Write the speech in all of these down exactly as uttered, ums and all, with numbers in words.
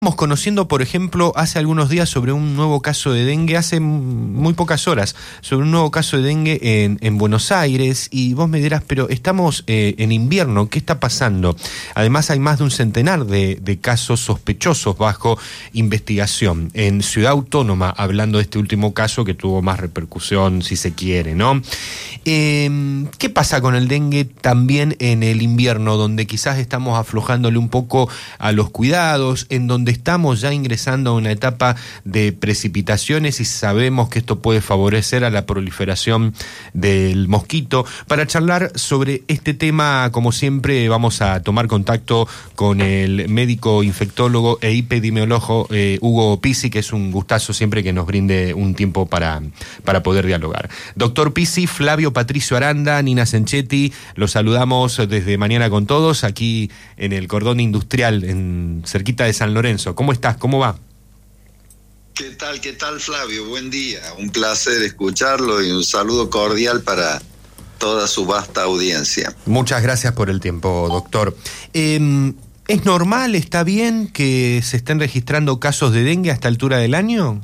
Estamos conociendo, por ejemplo, hace algunos días sobre un nuevo caso de dengue, hace muy pocas horas, sobre un nuevo caso de dengue en, en Buenos Aires, y vos me dirás, pero estamos eh, en invierno, ¿qué está pasando? Además hay más de un centenar de, de casos sospechosos bajo investigación en Ciudad Autónoma, hablando de este último caso que tuvo más repercusión, si se quiere, ¿no? Eh, ¿Qué pasa con el dengue también en el invierno, donde quizás estamos aflojándole un poco a los cuidados, en donde estamos ya ingresando a una etapa de precipitaciones y sabemos que esto puede favorecer a la proliferación del mosquito? Para charlar sobre este tema, como siempre, vamos a tomar contacto con el médico infectólogo e epidemiólogo eh, Hugo Pizzi, que es un gustazo siempre que nos brinde un tiempo para, para poder dialogar. Doctor Pizzi, Flavio Patricio Aranda, Nina Senchetti, los saludamos desde Mañana con Todos, aquí en el cordón industrial, en cerquita de San Lorenzo. ¿Cómo estás? ¿Cómo va? ¿Qué tal? ¿Qué tal, Flavio? Buen día. Un placer escucharlo y un saludo cordial para toda su vasta audiencia. Muchas gracias por el tiempo, doctor. Eh, ¿Es normal, está bien que se estén registrando casos de dengue a esta altura del año?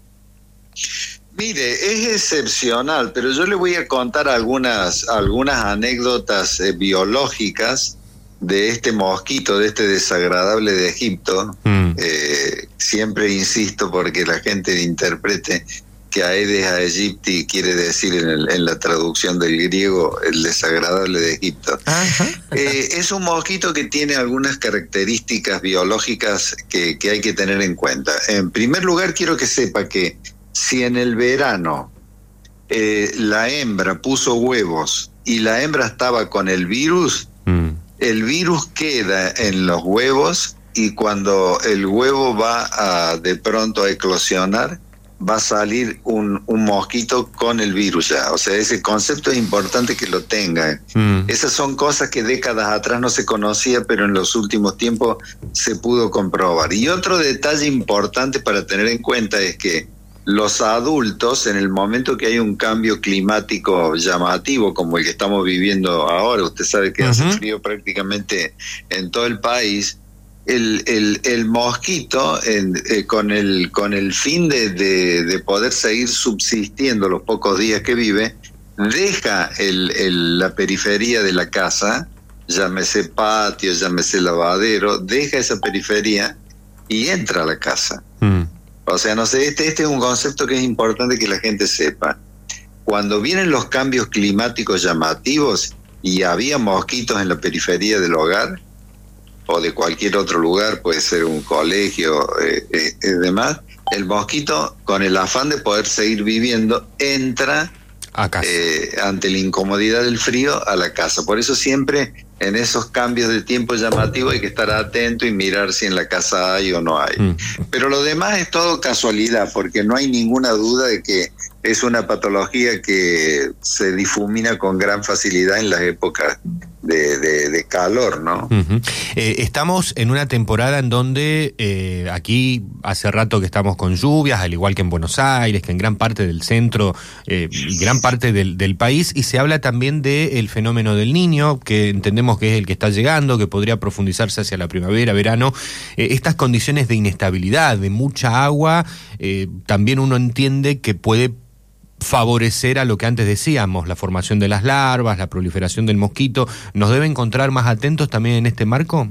Mire, es excepcional, pero yo le voy a contar algunas, algunas anécdotas eh, biológicas de este mosquito, de este desagradable de Egipto. Mm. Eh, siempre insisto porque la gente interprete que Aedes aegypti quiere decir en, el, en la traducción del griego el desagradable de Egipto. Eh, es un mosquito que tiene algunas características biológicas que, que hay que tener en cuenta. En primer lugar, quiero que sepa que si en el verano eh, la hembra puso huevos y la hembra estaba con el virus, mm. el virus queda en los huevos y cuando el huevo va a, de pronto a eclosionar, va a salir un, un mosquito con el virus ya. O sea, ese concepto es importante que lo tenga. Mm. Esas son cosas que décadas atrás no se conocía, pero en los últimos tiempos se pudo comprobar. Y otro detalle importante para tener en cuenta es que los adultos, en el momento que hay un cambio climático llamativo como el que estamos viviendo ahora, usted sabe que uh-huh. hace frío prácticamente en todo el país, el, el, el mosquito, en, eh, con, el, con el fin de, de, de poder seguir subsistiendo los pocos días que vive, deja el, el, la periferia de la casa, llámese patio, llámese lavadero, deja esa periferia y entra a la casa. Mm. O sea, no sé, este, este es un concepto que es importante que la gente sepa. Cuando vienen los cambios climáticos llamativos y había mosquitos en la periferia del hogar o de cualquier otro lugar, puede ser un colegio eh, eh, y demás, el mosquito, con el afán de poder seguir viviendo, entra eh, ante la incomodidad del frío a la casa. Por eso siempre en esos cambios de tiempo llamativo hay que estar atento y mirar si en la casa hay o no hay. Mm. Pero lo demás es todo casualidad, porque no hay ninguna duda de que es una patología que se difumina con gran facilidad en las épocas de, de, de calor, ¿no? Uh-huh. Eh, estamos en una temporada en donde eh, aquí hace rato que estamos con lluvias, al igual que en Buenos Aires, que en gran parte del centro eh, y gran parte del, del país, y se habla también del fenómeno del Niño, que entendemos que es el que está llegando, que podría profundizarse hacia la primavera, verano. Eh, estas condiciones de inestabilidad, de mucha agua, eh, también uno entiende que puede favorecer a lo que antes decíamos, la formación de las larvas, la proliferación del mosquito. ¿Nos debe encontrar más atentos también en este marco?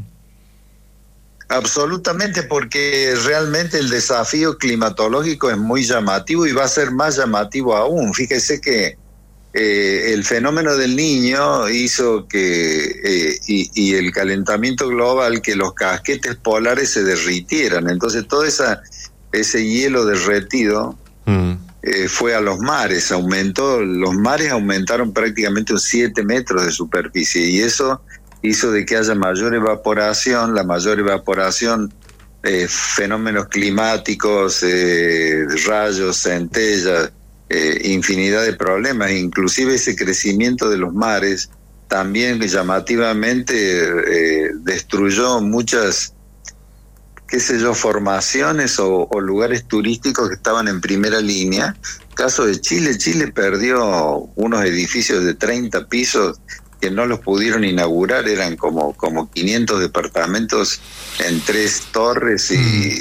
Absolutamente, porque realmente el desafío climatológico es muy llamativo y va a ser más llamativo aún. Fíjese que eh, el fenómeno del Niño hizo que, eh, y, y el calentamiento global, que los casquetes polares se derritieran. Entonces todo esa, ese hielo derretido mm. Eh, fue a los mares, aumentó, los mares aumentaron prácticamente un siete metros de superficie y eso hizo de que haya mayor evaporación, la mayor evaporación, eh, fenómenos climáticos, eh, rayos, centellas, eh, infinidad de problemas, inclusive ese crecimiento de los mares también llamativamente eh, destruyó muchas, qué sé yo, formaciones o, o lugares turísticos que estaban en primera línea. Caso de Chile, Chile perdió unos edificios de treinta pisos que no los pudieron inaugurar, eran como, como quinientos departamentos en tres torres y,